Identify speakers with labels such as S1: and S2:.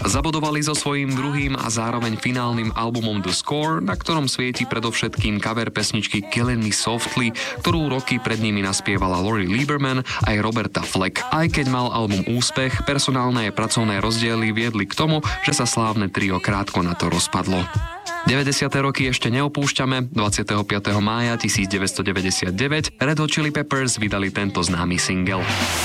S1: Zabodovali so svojím druhým a zároveň finálnym albumom The Score, na ktorom svieti predovšetkým cover pesničky Killing Me Softly, ktorú roky pred nimi naspievala Lori Lieberman aj Roberta Fleck. Aj keď mal album úspech, personálne a pracovné rozdiely viedli k tomu, že sa slávne trio krátko na to rozpadlo. 90. roky ešte neopúšťame. 25. mája 1999 Red Hot Chili Peppers vydali tento známy single.